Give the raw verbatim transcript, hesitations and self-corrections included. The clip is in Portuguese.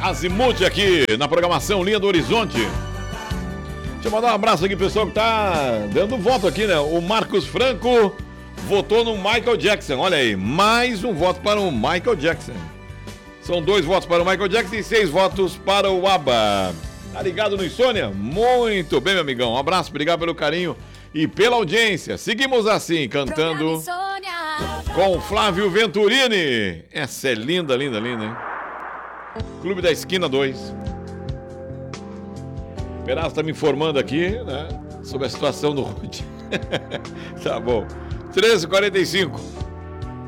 Azimuth aqui na programação Linha do Horizonte. Deixa eu mandar um abraço aqui, pessoal que tá dando voto aqui, né? O Marcos Franco votou no Michael Jackson. Olha aí, mais um voto para o Michael Jackson. São dois votos para o Michael Jackson e seis votos para o ABBA. Tá ligado no Insônia? Muito bem, meu amigão. Um abraço, obrigado pelo carinho e pela audiência. Seguimos assim, cantando com Flávio Venturini. Essa é linda, linda, linda, hein? Clube da Esquina dois. Perazzo tá me informando aqui, né? Sobre a situação do Rude. Tá bom. treze e quarenta e cinco.